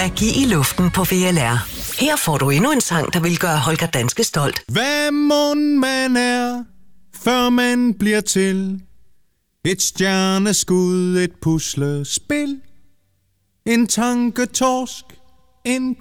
Magi i luften på VLR. Her får du endnu en sang, der vil gøre Holger Danske stolt. Hvad mon man er, før man bliver til et stjerneskud, et puslespil, en tanketorsk, en